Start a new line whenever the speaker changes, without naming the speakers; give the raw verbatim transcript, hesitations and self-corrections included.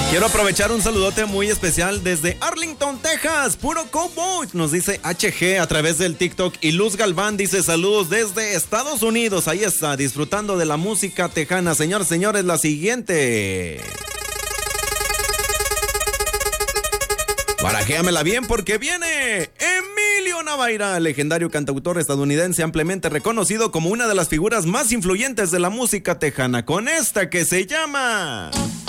Quiero aprovechar un saludote muy especial desde Arlington, Texas. Puro cowboy, nos dice H G a través del TikTok. Y Luz Galván dice saludos desde Estados Unidos. Ahí está, disfrutando de la música tejana. Señores, señores, la siguiente. Barajéamela bien porque viene Emilio Navaira, legendario cantautor estadounidense ampliamente reconocido como una de las figuras más influyentes de la música tejana, con esta que se llama...